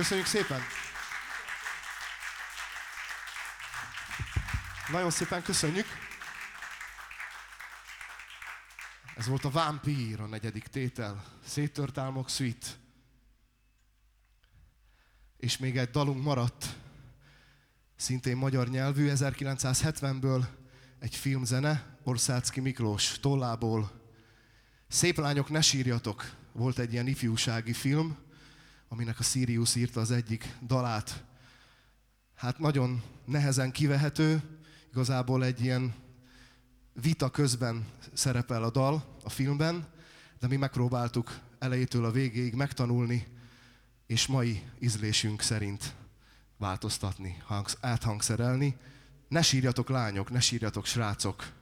Köszönjük szépen! Nagyon szépen köszönjük! Ez volt a Vámpír, a 4. tétel. Széttört álmok suite. És még egy dalunk maradt, szintén magyar nyelvű, 1970-ből egy filmzene, Orszáczky Miklós tollából. Szép lányok, ne sírjatok! Volt egy ilyen ifjúsági film, aminek a Sirius írta az egyik dalát. Hát nagyon nehezen kivehető, igazából egy ilyen vita közben szerepel a dal a filmben, de mi megpróbáltuk elejétől a végéig megtanulni, és mai ízlésünk szerint változtatni, áthangszerelni. Ne sírjatok lányok, ne sírjatok srácok!